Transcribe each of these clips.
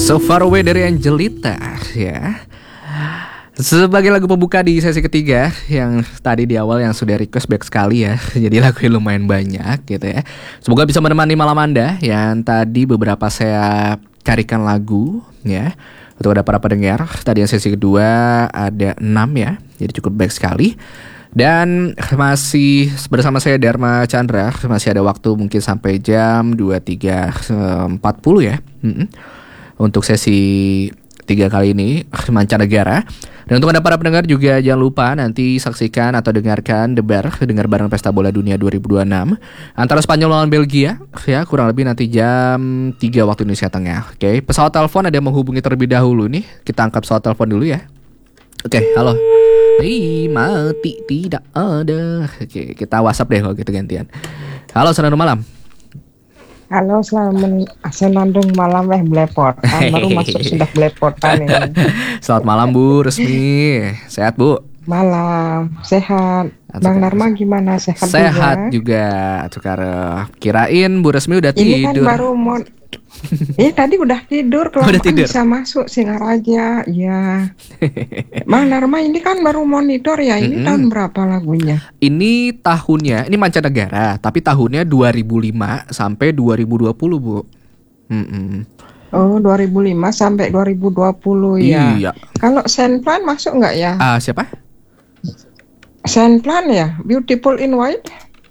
So Far Away dari Angelita ya. Sebagai lagu pembuka di sesi ketiga yang tadi di awal yang sudah request back sekali ya. Jadi lagunya lumayan banyak gitu ya. Semoga bisa menemani malam Anda. Yang tadi beberapa saya carikan lagu ya. Untuk ada para pendengar. Tadi yang sesi kedua ada 6 ya. Jadi cukup baik sekali. Dan masih bersama saya Dharma Chandra. Masih ada waktu mungkin sampai jam 23.40 ya. Untuk sesi 3 kali ini mancanegara. Dan untuk Anda para pendengar juga jangan lupa nanti saksikan atau dengarkan dengar bareng Pesta Bola Dunia 2026 antara Spanyol lawan Belgia ya, kurang lebih nanti jam 3 waktu Indonesia Tengah. Oke, pesawat telepon ada yang menghubungi terlebih dahulu nih. Kita angkat pesawat telepon dulu ya. Oke, halo. Mati tidak ada. Oke, kita WhatsApp deh kalau gitu gantian. Halo, selamat malam. Halo, senandung malam belepotan. Baru masuk sudah belepotan ini. Selamat malam Bu Resmi. Sehat Bu? Malam, sehat. Bang Dharma gimana? Sehat juga? Sehat juga. Tukar kirain Bu Resmi udah ini tidur. Ini kan baru mau tadi udah tidur. Kalau bisa masuk Singaraja. Ya. Bang Dharma ini kan baru monitor ya. Ini tahun berapa lagunya? Ini tahunnya, ini mancanegara, tapi tahunnya 2005 sampai 2020 Bu. Oh, 2005 sampai 2020 ya. Iya. Kalau Saint-Plan masuk nggak ya? Siapa? Saint-Plan ya, Beautiful in White.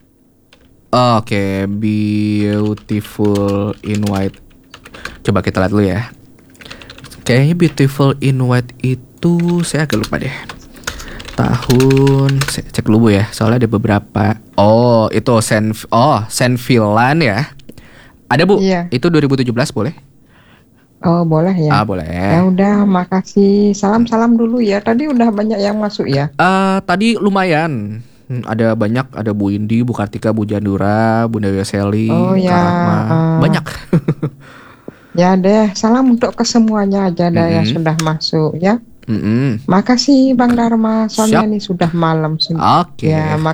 Oke, Beautiful in White. Coba kita lihat dulu ya. Kayaknya Beautiful in White itu saya agak lupa deh. Tahun, saya cek dulu Bu ya. Soalnya ada beberapa. Oh, itu Saint Villan ya. Ada Bu? Iya. Itu 2017 boleh? Oh, boleh ya. Boleh. Ya udah, makasih. Salam-salam dulu ya. Tadi udah banyak yang masuk ya. Tadi lumayan. Ada banyak, ada Bu Indi, Bu Kartika, Bu Jandura, Bu Dewi Seli, ya. Banyak. Ya deh, salam untuk kesemuanya aja dah yang sudah masuk ya. Makasih Bang Dharma, soalnya ini sudah malam. Oke. Ya,